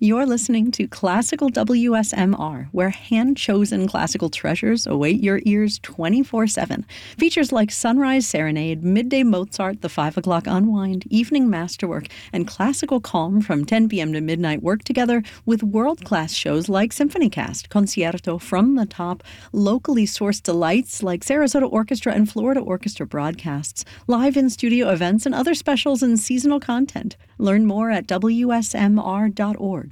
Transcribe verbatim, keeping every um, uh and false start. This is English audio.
You're listening to Classical W S M R, where hand-chosen classical treasures await your ears twenty-four seven. Features like Sunrise Serenade, Midday Mozart, The Five O'Clock Unwind, Evening Masterwork, and Classical Calm from ten p.m. to midnight work together with world-class shows like SymphonyCast, Concierto, From the Top, locally sourced delights like Sarasota Orchestra and Florida Orchestra broadcasts, live in-studio events, and other specials and seasonal content. Learn more at W S M R dot org.